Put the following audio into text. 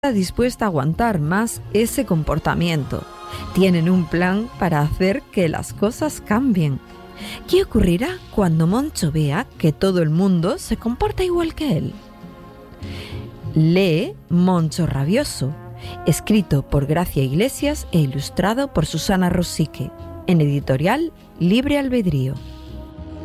dispuesta a aguantar más ese comportamiento. Tienen un plan para hacer que las cosas cambien. ¿Qué ocurrirá cuando Moncho vea que todo el mundo se comporta igual que él? Lee Moncho Rabioso, escrito por Gracia Iglesias e ilustrado por Susana Rosique, en editorial Libre Albedrío.